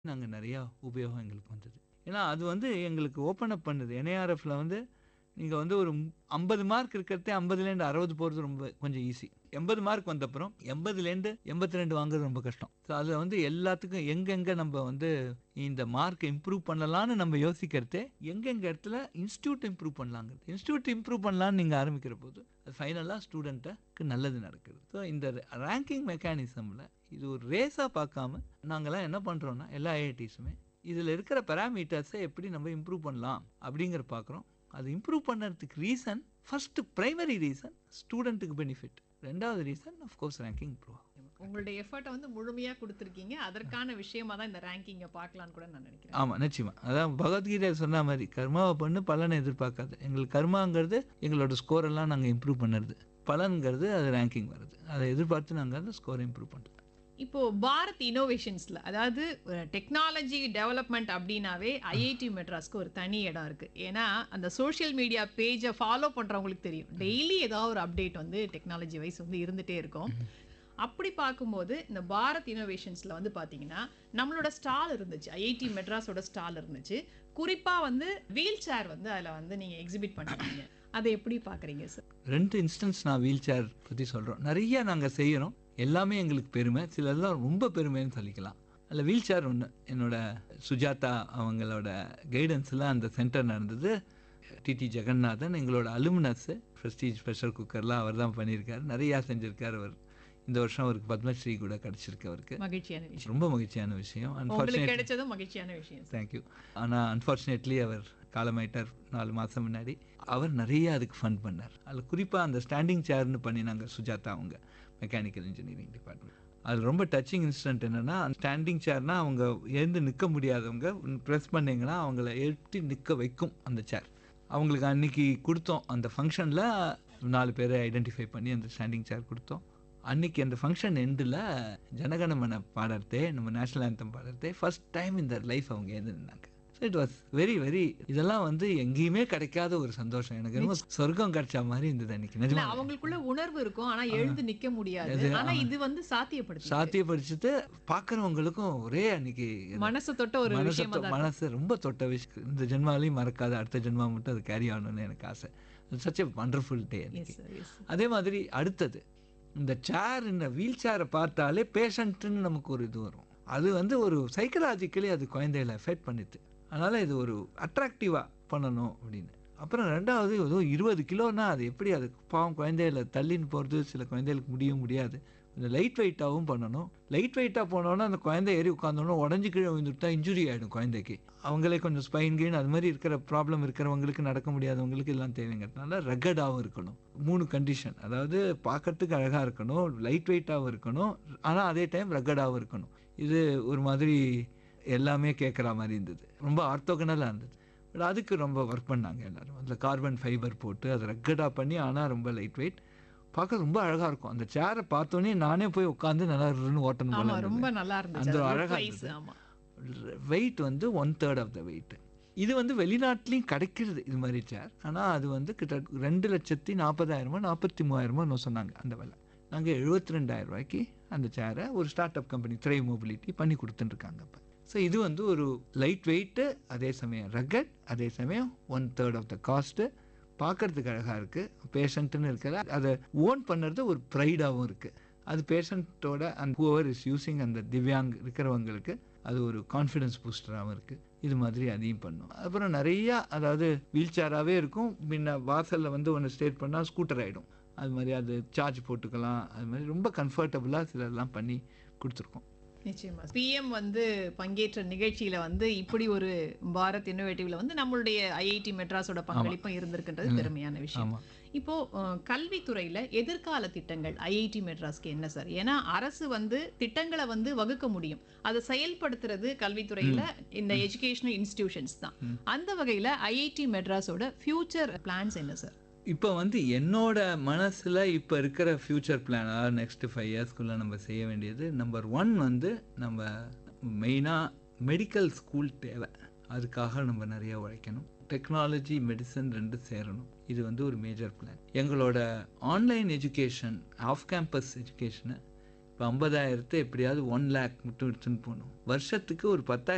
நாங்க நெறையா உபயோகம் எங்களுக்கு வந்தது. ஏன்னா, அது வந்து எங்களுக்கு ஓப்பன் அப் பண்ணுது. என்ஐஆர்எஃப்ல வந்து நீங்க வந்து ஒரு 50 மார்க் இருக்கிறதே 50லேருந்து 60 போறது ரொம்ப கொஞ்சம் ஈஸி. 80 மார்க் வந்தப்புறம் 80லேருந்து 82 வாங்குறது ரொம்ப கஷ்டம். ஸோ அதுல வந்து எல்லாத்துக்கும் எங்கெங்க நம்ப வந்து இந்த மார்க் இம்ப்ரூவ் பண்ணலான்னு நம்ம யோசிக்கிறதே, எங்கெங்க இடத்துல இன்ஸ்டிடியூட் இம்ப்ரூவ் பண்ணலாங்கிறது. இன்ஸ்டிடியூட் இம்ப்ரூவ் பண்ணலான்னு நீங்க ஆரம்பிக்கிற போது, அது ஃபைனலா ஸ்டூடெண்ட்டுக்கு நல்லது நடக்குது. ஸோ இந்த ரேங்கிங் மெக்கானிசம்ல இது ஒரு ரேஸா பார்க்காம, நாங்கலாம் என்ன பண்றோம்னா, எல்லா ஐஐடிஸுமே இதுல இருக்கிற பாராமீட்டர்ஸ எப்படி நம்ம இம்ப்ரூவ் பண்ணலாம் அப்படிங்கிற பார்க்குறோம். அது improve பண்ணறதுக்கு reason first primary reason ஸ்டூடெண்ட்டுக்கு பெனிஃபிட். 2வது reason of course ranking improve ஆகும். உங்களுடைய எஃபர்ட்ட வந்து முழுமையா குடுத்துருக்கீங்க. அதற்கான விஷயமா தான் இந்த ரேங்கிங்க பார்க்கலான்னு கூட நான் நினைக்கிறேன். ஆமா, நிச்சயமா. அதான் பகவத்கீதை சொன்ன மாரி, "கர்மாவ பண்ணு, பலன எதிர்பார்க்காத." எங்களுக்கு கர்மாங்கிறது எங்களோட ஸ்கோர் எல்லாம் நாங்க இம்ப்ரூவ் பண்ணுறது. பலன்கிறது அது ரேங்கிங் வருது. அதை எதிர்பார்த்து நாங்க அந்த ஸ்கோரை இம்ப்ரூவ் பண்றோம். இப்போ பாரத் இன்னோவேஷன்ஸ்ல அதாவது டெக்னாலஜி டெவலப்மெண்ட் அப்படின்னாவே ஐஐடி மெட்ராஸ்க்கு ஒரு தனி இடம் இருக்கு. ஏன்னா அந்த சோஷியல் மீடியா பேஜை ஃபாலோ பண்றவங்களுக்கு தெரியும். டெய்லி ஏதாவது ஒரு அப்டேட் வந்து டெக்னாலஜி வைஸ் வந்து இருந்துட்டே இருக்கும். அப்படி பார்க்கும்போது இந்த பாரத் இன்னோவேஷன்ஸ்ல வந்து பாத்தீங்கன்னா நம்மளோட ஸ்டால் இருந்துச்சு. ஐஐடி மெட்ராஸோட ஸ்டால் இருந்துச்சு. குறிப்பா வந்து வீல் சேர் வந்து அதில் வந்து நீங்க எக்ஸிபிட் பண்ணிருக்கீங்க. அதை எப்படி பார்க்குறீங்க சார்? 2 இன்ஸ்டன்ஸ் நான் வீல் சேர் பத்தி சொல்றோம். நிறைய நாங்க செய்யறோம். எல்லாமே எங்களுக்கு பெருமை. சிலதெல்லாம் ரொம்ப பெருமைன்னு சொல்லிக்கலாம். அதில் வீல் சேர் ஒன்று. என்னோட சுஜாதா அவங்களோட கைடன்ஸில் அந்த சென்டர் நடந்தது. டிடி ஜெகநாதன் எங்களோட அலுமினஸ், ப்ரெஸ்டீஜ் ப்ரெஷர் குக்கர்லாம் அவர் தான் பண்ணியிருக்காரு. நிறையா செஞ்சுருக்கார் அவர். இந்த வருஷம் அவருக்கு பத்மஸ்ரீ கூட கிடைச்சிருக்கு அவருக்கு. மகிழ்ச்சியான விஷயம். ரொம்ப மகிழ்ச்சியான விஷயம். உங்களுக்கு கிடைச்சதும் மகிழ்ச்சியான விஷயம். தேங்க்யூ. ஆனால் அன்ஃபார்ச்சுனேட்லி அவர் காலமாயிட்டார் 4 மாதம் முன்னாடி. அவர் நிறைய அதுக்கு ஃபண்ட் பண்ணார். அதில் குறிப்பாக அந்த ஸ்டாண்டிங் சேர்னு பண்ணினாங்க சுஜாதா அவங்க, மெக்கானிக்கல் இன்ஜினியரிங் டிபார்ட்மெண்ட். அது ரொம்ப டச்சிங் இன்சிடென்ட் என்னென்னா, ஸ்டாண்டிங் சேர்னா அவங்க எழுந்து நிற்க முடியாதவங்க ப்ரெஸ் பண்ணிங்கன்னா அவங்கள எழுப்பி நிற்க வைக்கும் அந்த சேர். அவங்களுக்கு அன்றைக்கி கொடுத்தோம். அந்த ஃபங்க்ஷனில் 4 பேரை ஐடென்டிஃபை பண்ணி அந்த ஸ்டாண்டிங் சேர் கொடுத்தோம். அன்றைக்கி அந்த ஃபங்க்ஷன் எண்டில் ஜனகணமன பாடுறதே, நம்ம நேஷ்னல் ஆந்தம் பாடுறதே ஃபர்ஸ்ட் டைம் இந்த லைஃப் அவங்க எழுந்து நின்னாங்க. So it was very very, இதெல்லாம் வந்து எங்கேயுமே கிடைக்காத ஒரு சந்தோஷம். எனக்கு ரொம்ப சொர்க்கம் கிடைச்ச மாதிரி இருந்தது அன்றைக்கி. நிஜமா அவங்களுக்குள்ள உணர்வு இருக்கும், ஆனால் எழுந்து நிற்க முடியாது. ஆனால் இது வந்து சாத்தியப்படுத்திட்டு பார்க்குறவங்களுக்கும் ஒரே அன்றைக்கி மனசு தொட்ட ஒரு விஷயம். மனசு ரொம்ப தொட்ட விஷயம். இந்த ஜென்மாலையும் மறக்காத, அடுத்த ஜென்மா மட்டும் அது கேரி ஆகணும்னு எனக்கு ஆசை. சச் எ வண்டர்ஃபுல் டே அன்றைக்கி. அதே மாதிரி அடுத்தது இந்த சேர், இந்த வீல் சேரை பார்த்தாலே பேஷண்ட்டுன்னு நமக்கு ஒரு இது வரும். அது வந்து ஒரு சைக்கலாஜிக்கலி அது குழந்தைகளை எஃபெக்ட் பண்ணிது. அதனால் இது ஒரு அட்ராக்டிவாக பண்ணணும் அப்படின்னு. அப்புறம் 2வது ஏதோ 20 கிலோன்னா அது எப்படி, அது பாவம் குழந்தைகளை தள்ளின்னு போகிறது சில குழந்தைகளுக்கு முடியாது. கொஞ்சம் லைட் வெயிட்டாகவும் பண்ணணும். லைட் வெயிட்டாக போனோன்னா அந்த குழந்தை ஏறி உட்காந்தோன்னா உடஞ்சி கீழே விழுந்துட்டா இன்ஜுரி ஆகிடும் குழந்தைக்கு. அவங்களே கொஞ்சம் ஸ்பைன் கெயின் அது மாதிரி இருக்கிற ப்ராப்ளம் இருக்கிறவங்களுக்கு, நடக்க முடியாதவங்களுக்கு எல்லாம் தேவைங்கிறதுனால ரகடாகவும் இருக்கணும். 3 கண்டிஷன். அதாவது பார்க்கறதுக்கு அழகாக இருக்கணும், லைட் வெயிட்டாகவும் இருக்கணும், ஆனால் அதே டைம் ரகடாகவும் இருக்கணும். இது ஒரு மாதிரி எல்லாமே கேட்குற மாதிரி இருந்தது. ரொம்ப ஆர்த்தோகனலாக இருந்தது. பட் அதுக்கு ரொம்ப ஒர்க் பண்ணாங்க எல்லோரும். அதில் கார்பன் ஃபைபர் போட்டு அதை ரக்கடாக பண்ணி, ஆனால் ரொம்ப லைட் வெயிட், பார்க்க ரொம்ப அழகாக இருக்கும். அந்த சேரை பார்த்தோன்னே நானே போய் உட்காந்து நல்லா ஓட்டணும் போல. ரொம்ப நல்லா இருந்துச்சு. அந்த அழகாக இருந்தது. வெயிட் வந்து 1/3 ஆஃப் த வெயிட். இது வந்து வெளிநாட்டிலையும் கிடைக்கிறது இது மாதிரி சேர். ஆனால் அது வந்து கிட்ட 2,40,000 43,000 சொன்னாங்க அந்த விலை. நாங்கள் 72,000 ரூபாய்க்கு அந்த சேரை ஒரு start up company thrive mobility பண்ணி கொடுத்துட்டுருக்காங்க இப்போ. ஸோ இது வந்து ஒரு லைட் வெயிட்டு, அதே சமயம் ரகட், அதே சமயம் 1/3 ஆஃப் த காஸ்ட்டு, பார்க்குறதுக்கு அழகாக இருக்குது. பேஷண்ட்டுன்னு இருக்கிற அதை ஓன் பண்ணுறது ஒரு ப்ரைடாகவும் இருக்குது. அது பேஷண்ட்டோட அண்ட் ஹூவர் இஸ் யூஸிங் அந்த திவ்யாங் இருக்கிறவங்களுக்கு அது ஒரு கான்ஃபிடென்ஸ் பூஸ்டராகவும் இருக்குது. இது மாதிரி அதையும் பண்ணும். அப்புறம் நிறையா, அதாவது வீல் சேராகவே இருக்கும். முன்ன வாசலில் வந்து ஒன்று ஸ்டேட் பண்ணால் ஸ்கூட்டர் ஆகிடும். அது மாதிரி அது சார்ஜ் போட்டுக்கலாம். அது மாதிரி ரொம்ப கம்ஃபர்டபுளாக சிலர்லாம் பண்ணி கொடுத்துருக்கோம். நிச்சயமா பிஎம் வந்து பங்கேற்ற நிகழ்ச்சியில வந்து இப்படி ஒரு பாரத் இன்னோவேட்டிவ்ல வந்து நம்மளுடைய ஐஐடி மெட்ராஸோட பங்களிப்பும் இருந்திருக்கின்றது பெருமையான விஷயம். இப்போ கல்வித்துறையில எதிர்கால திட்டங்கள் ஐஐடி மெட்ராஸ்க்கு என்ன சார்? ஏன்னா அரசு வந்து திட்டங்களை வந்து வகுக்க முடியும், அதை செயல்படுத்துறது கல்வித்துறையில இந்த எஜுகேஷனல் இன்ஸ்டிடியூஷன்ஸ் தான். அந்த வகையில ஐஐடி மெட்ராஸோட ஃபியூச்சர் பிளான்ஸ் என்ன சார்? இப்போ வந்து என்னோட மனசில் இப்போ இருக்கிற ஃப்யூச்சர் பிளான், அதாவது நெக்ஸ்ட்டு 5 இயர்ஸ்க்குள்ளே நம்ம செய்ய வேண்டியது, நம்பர் 1 வந்து நம்ம மெயினாக மெடிக்கல் ஸ்கூல் தேவை. அதுக்காக நம்ம நிறையா உழைக்கணும். டெக்னாலஜி, மெடிசன் 2 சேரணும். இது வந்து ஒரு மேஜர் பிளான். எங்களோட ஆன்லைன் எஜுகேஷன், ஆஃப் கேம்பஸ் எஜுகேஷனை இப்போ 50,000 எப்படியாவது 1 lakh மட்டும் எடுத்துன்னு போகணும். வருஷத்துக்கு ஒரு 10,000